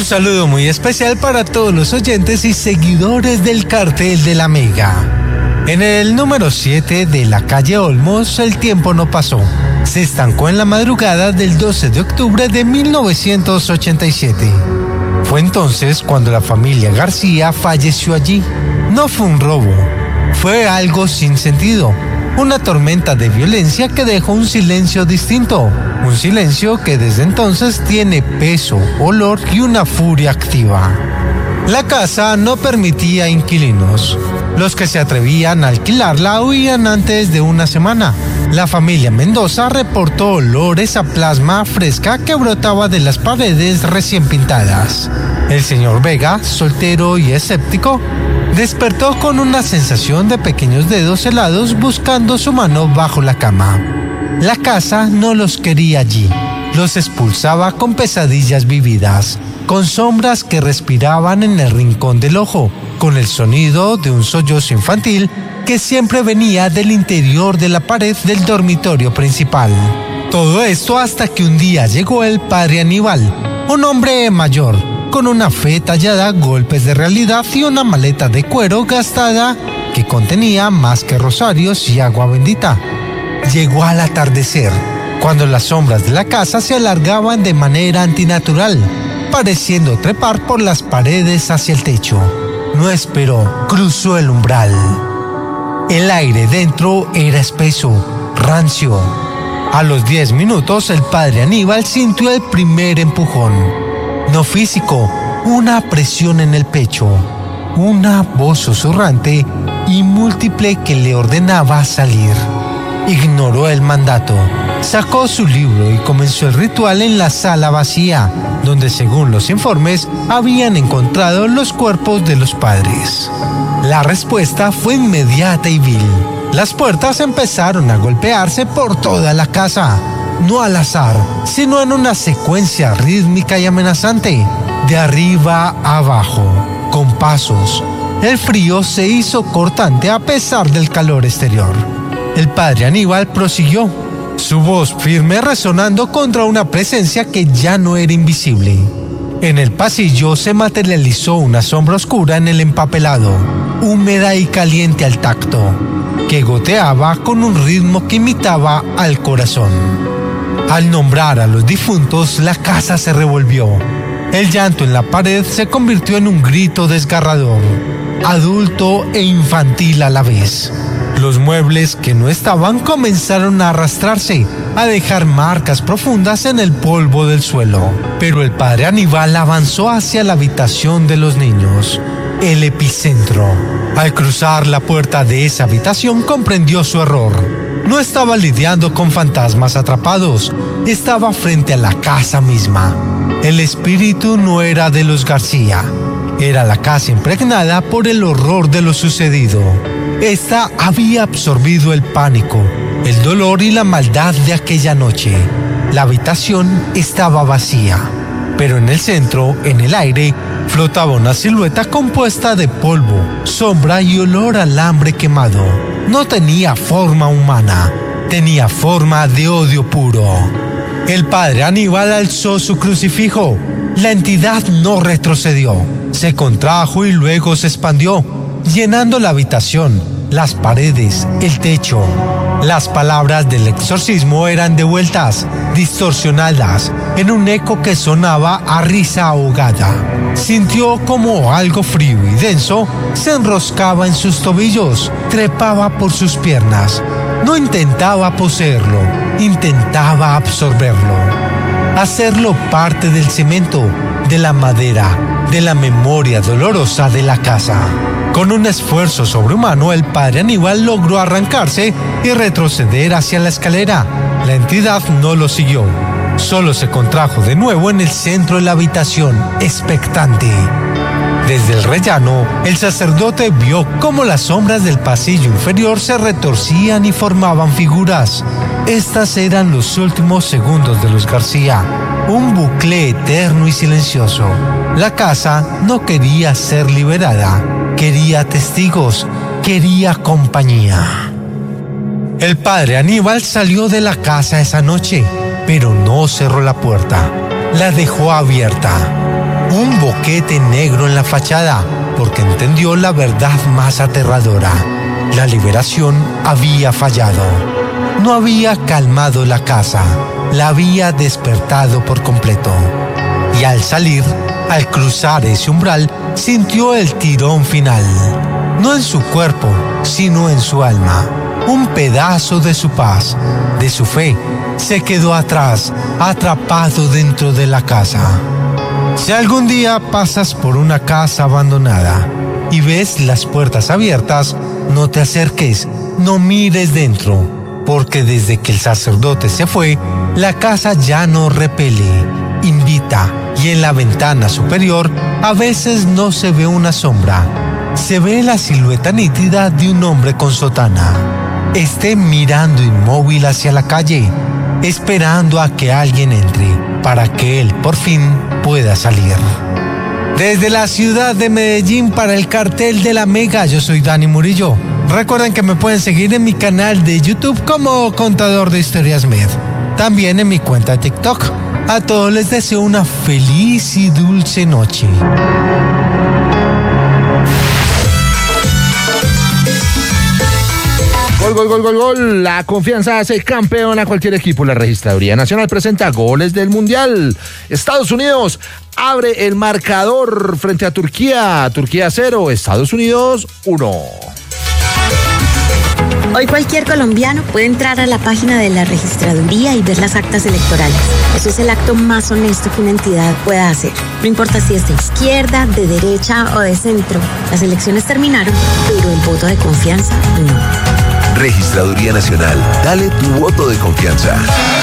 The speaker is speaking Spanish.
saludo muy especial para todos los oyentes y seguidores del Cartel de la Mega. En el número 7 de la calle Olmos, el tiempo no pasó. Se estancó en la madrugada del 12 de octubre de 1987. Fue entonces cuando la familia García falleció allí. No fue un robo, fue algo sin sentido. Una tormenta de violencia que dejó un silencio distinto. Un silencio que desde entonces tiene peso, olor y una furia activa. La casa no permitía inquilinos. Los que se atrevían a alquilarla huían antes de una semana. La familia Mendoza reportó olores a plasma fresca que brotaba de las paredes recién pintadas. El señor Vega, soltero y escéptico, despertó con una sensación de pequeños dedos helados buscando su mano bajo la cama. La casa no los quería allí. Los expulsaba con pesadillas vividas, con sombras que respiraban en el rincón del ojo, con el sonido de un sollozo infantil que siempre venía del interior de la pared del dormitorio principal. Todo esto hasta que un día llegó el padre Aníbal, un hombre mayor, con una fe tallada, golpes de realidad y una maleta de cuero gastada que contenía más que rosarios y agua bendita. Llegó al atardecer, cuando las sombras de la casa se alargaban de manera antinatural, pareciendo trepar por las paredes hacia el techo. No esperó, cruzó el umbral. El aire dentro era espeso, rancio. A los 10 minutos el padre Aníbal sintió el primer empujón. No físico, una presión en el pecho, una voz susurrante y múltiple que le ordenaba salir. Ignoró el mandato, sacó su libro y comenzó el ritual en la sala vacía, donde según los informes habían encontrado los cuerpos de los padres. La respuesta fue inmediata y vil. Las puertas empezaron a golpearse por toda la casa. No al azar, sino en una secuencia rítmica y amenazante, de arriba a abajo, con pasos. El frío se hizo cortante a pesar del calor exterior. El padre Aníbal prosiguió, su voz firme resonando contra una presencia que ya no era invisible. En el pasillo se materializó una sombra oscura en el empapelado, húmeda y caliente al tacto, que goteaba con un ritmo que imitaba al corazón. Al nombrar a los difuntos, la casa se revolvió. El llanto en la pared se convirtió en un grito desgarrador, adulto e infantil a la vez. Los muebles que no estaban comenzaron a arrastrarse, a dejar marcas profundas en el polvo del suelo. Pero el padre Aníbal avanzó hacia la habitación de los niños, el epicentro. Al cruzar la puerta de esa habitación comprendió su error. No estaba lidiando con fantasmas atrapados, estaba frente a la casa misma. El espíritu no era de los García, era la casa impregnada por el horror de lo sucedido. Esta había absorbido el pánico, el dolor y la maldad de aquella noche. La habitación estaba vacía, pero en el centro, en el aire, flotaba una silueta compuesta de polvo, sombra y olor a alambre quemado. No tenía forma humana, tenía forma de odio puro. El padre Aníbal alzó su crucifijo. La entidad no retrocedió, se contrajo y luego se expandió, llenando la habitación, las paredes, el techo. Las palabras del exorcismo eran devueltas, distorsionadas, en un eco que sonaba a risa ahogada. Sintió como algo frío y denso se enroscaba en sus tobillos, trepaba por sus piernas. No intentaba poseerlo, intentaba absorberlo, hacerlo parte del cemento, de la madera, de la memoria dolorosa de la casa. Con un esfuerzo sobrehumano, el padre Aníbal logró arrancarse y retroceder hacia la escalera. La entidad no lo siguió, solo se contrajo de nuevo en el centro de la habitación, expectante. Desde el rellano, el sacerdote vio cómo las sombras del pasillo inferior se retorcían y formaban figuras. Estas eran los últimos segundos de los García, un bucle eterno y silencioso. La casa no quería ser liberada, quería testigos, quería compañía. El padre Aníbal salió de la casa esa noche, pero no cerró la puerta, la dejó abierta. un boquete negro en la fachada, porque entendió la verdad más aterradora. La liberación había fallado. No había calmado la casa, la había despertado por completo. Y al salir, al cruzar ese umbral, sintió el tirón final. No en su cuerpo, sino en su alma. Un pedazo de su paz, de su fe, se quedó atrás, atrapado dentro de la casa. Si algún día pasas por una casa abandonada y ves las puertas abiertas, no te acerques, no mires dentro, porque desde que el sacerdote se fue, la casa ya no repele, invita, y en la ventana superior a veces no se ve una sombra, se ve la silueta nítida de un hombre con sotana. Esté mirando inmóvil hacia la calle, esperando a que alguien entre, para que él por fin pueda salir. Desde la ciudad de Medellín para el Cartel de la Mega, yo soy Dani Murillo. Recuerden que me pueden seguir en mi canal de YouTube como Contador de Historias Med. También en mi cuenta de TikTok. A todos les deseo una feliz y dulce noche. Gol, gol, gol, gol, gol. La confianza hace campeón a cualquier equipo. La Registraduría Nacional presenta goles del Mundial. Estados Unidos abre el marcador frente a Turquía. Turquía 0, Estados Unidos 1. Hoy cualquier colombiano puede entrar a la página de la Registraduría y ver las actas electorales. Eso es el acto más honesto que una entidad pueda hacer. No importa si es de izquierda, de derecha o de centro. Las elecciones terminaron, pero el voto de confianza no. Registraduría Nacional, dale tu voto de confianza.